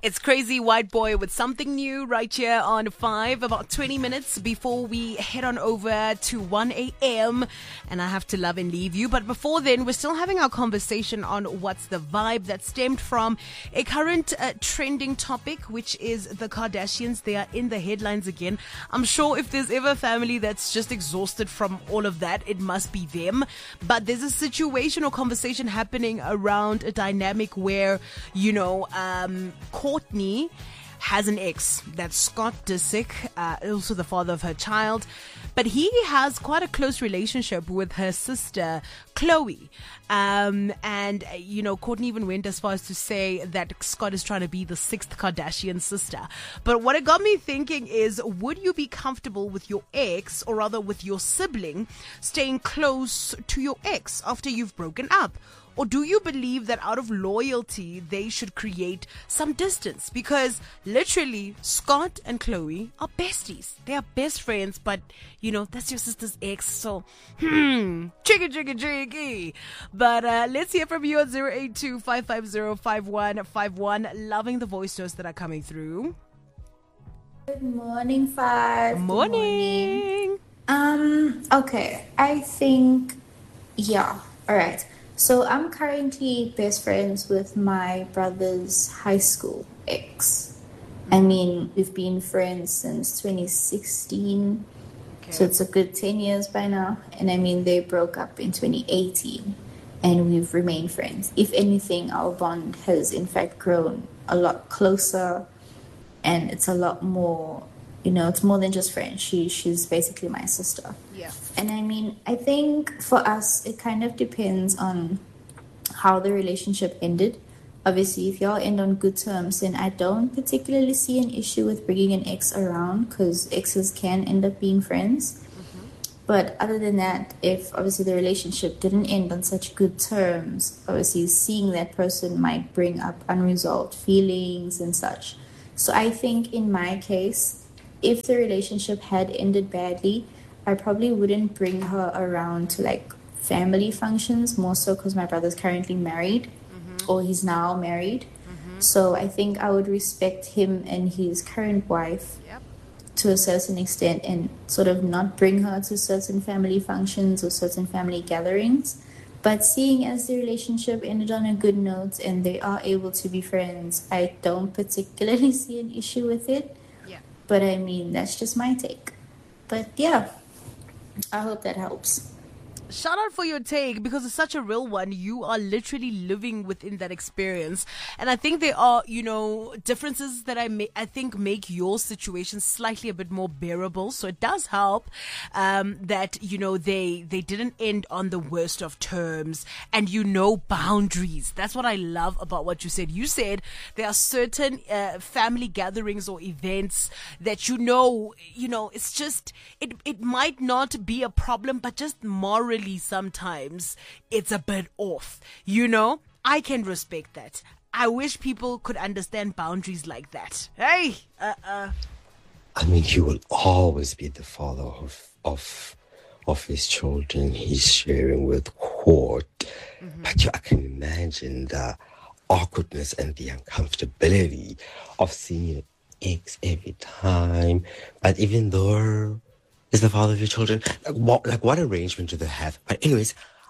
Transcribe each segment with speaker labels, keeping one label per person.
Speaker 1: It's Crazy White Boy with something new right here on 5, about 20 minutes before we head on over to 1 a.m. And I have to love and leave you. But before then, we're still having our conversation on what's the vibe that stemmed from a current trending topic, which is the Kardashians. They are in the headlines again. I'm sure if there's ever a family that's just exhausted from all of that, it must be them. But there's a situation or conversation happening around a dynamic where, Kourtney has an ex, that's Scott Disick, also the father of her child, but he has quite a close relationship with her sister Khloe, Kourtney even went as far as to say that Scott is trying to be the sixth Kardashian sister. But what it got me thinking is, would you be comfortable with your ex, or rather with your sibling, staying close to your ex after you've broken up? Or do you believe that out of loyalty, they should create some distance? Because literally, Scott and Khloe are besties. They are best friends, but, that's your sister's ex. So, tricky. But let's hear from you at 082-550-5151. Loving the voice notes that are coming through.
Speaker 2: Good morning, Five.
Speaker 1: Morning.
Speaker 2: Okay. I think, all right. So I'm currently best friends with my brother's high school ex. I mean, we've been friends since 2016. Okay. So it's a good 10 years by now. And I mean, they broke up in 2018 and we've remained friends. If anything, our bond has in fact grown a lot closer, and it's a lot more, it's more than just friends. She's basically my sister.
Speaker 1: Yeah.
Speaker 2: And I mean, I think for us, it kind of depends on how the relationship ended. Obviously, if y'all end on good terms, then I don't particularly see an issue with bringing an ex around, because exes can end up being friends. Mm-hmm. But other than that, if obviously the relationship didn't end on such good terms, obviously seeing that person might bring up unresolved feelings and such. So I think in my case, if the relationship had ended badly, I probably wouldn't bring her around to family functions, more so because my brother's currently married, or he's now married. Mm-hmm. So I think I would respect him and his current wife to a certain extent, and sort of not bring her to certain family functions or certain family gatherings. But seeing as the relationship ended on a good note and they are able to be friends, I don't particularly see an issue with it. Yeah. But I mean, that's just my take. But yeah, I hope that helps.
Speaker 1: Shout out for your take, because it's such a real one. You are literally living within that experience. And I think there are, differences that I think make your situation slightly a bit more bearable. So it does help that, they didn't end on the worst of terms, and boundaries. That's what I love about what you said. You said there are certain family gatherings or events that it's just, it might not be a problem, but just morally sometimes it's a bit off. I can respect that. I wish people could understand boundaries like that. Hey,
Speaker 3: I mean, he will always be the father of his children he's sharing with Court. Mm-hmm. But I can imagine the awkwardness and the uncomfortability of seeing your ex every time. But even though is the father of your children, what arrangement do they have? But anyways,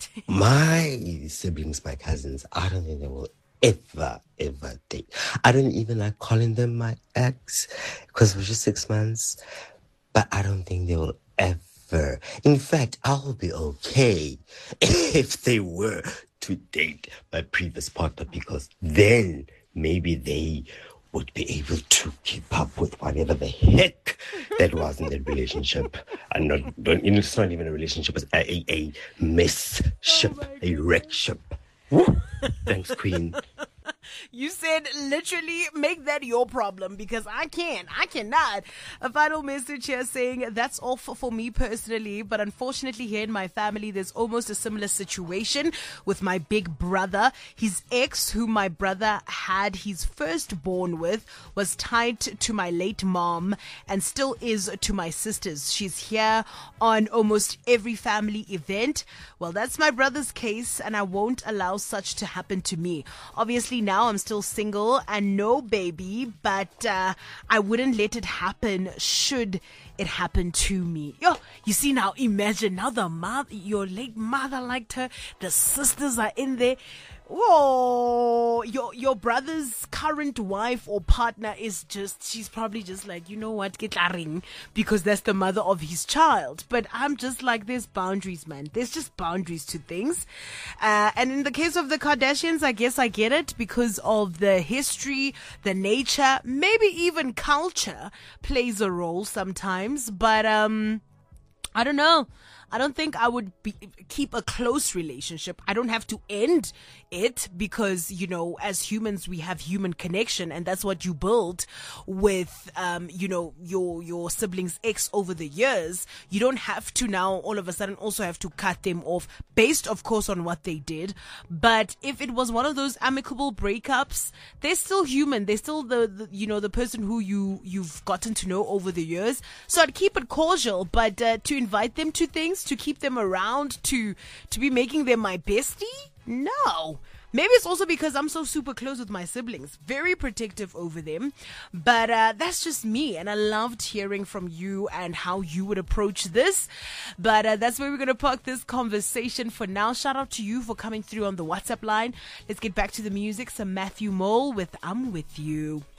Speaker 3: my siblings, my cousins, I don't think they will ever date. I don't even like calling them my ex, because it was just 6 months. But I don't think they will ever. In fact, I'll be okay if they were to date my previous partner, because then maybe they would be able to keep up with whatever the heck that was in that relationship. And it's not even a relationship, it's a mess ship, a wreck ship. Thanks, Queen.
Speaker 1: You said literally make that your problem, because I cannot. A final message here saying that's all for me personally, but unfortunately here in my family there's almost a similar situation with my big brother. His ex, whom my brother had his firstborn with, was tied to my late mom and still is to my sisters. She's here on almost every family event. Well, that's my brother's case, and I won't allow such to happen to me. Obviously now now, I'm still single and no baby, but I wouldn't let it happen should it happen to me. Yo, you see now, imagine now your late mother liked her, the sisters are in there. Whoa, your brother's current wife or partner she's probably just like, you know what, get la ring, because that's the mother of his child. But I'm just like, there's boundaries, man. There's just boundaries to things. And in the case of the Kardashians, I guess I get it because of the history, the nature, maybe even culture plays a role sometimes. But, I don't know. I don't think I would keep a close relationship. I don't have to end it because, you know, as humans, we have human connection, and that's what you build with, you know, your siblings' ex over the years. You don't have to now all of a sudden also have to cut them off based, of course, on what they did. But if it was one of those amicable breakups, they're still human. They're still the you know, the person who you've gotten to know over the years. So I'd keep it cordial, but to invite them to things, to keep them around, to be making them my bestie? No. Maybe it's also because I'm so super close with my siblings, very protective over them. But that's just me, and I loved hearing from you and how you would approach this. But that's where we're going to park this conversation for now. Shout out to you for coming through on the WhatsApp line. Let's get back to the music. Some Matthew Mole with I'm With You.